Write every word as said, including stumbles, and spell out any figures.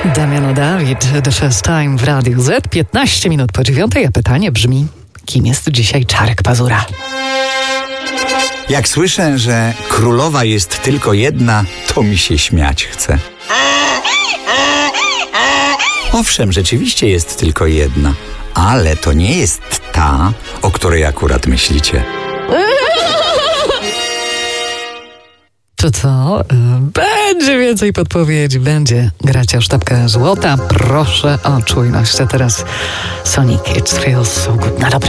Damiano Dawid, The First Time w Radiu Z, piętnaście minut po dziewiątej, a pytanie brzmi, kim jest dzisiaj Czarek Pazura? Jak słyszę, że królowa jest tylko jedna, to mi się śmiać chce. Owszem, rzeczywiście jest tylko jedna, ale to nie jest ta, o której akurat myślicie. To co? Będzie więcej podpowiedzi, będzie gracia sztabka złota. Proszę o czujność. A teraz Sonic, It Feels So Good. Na dobry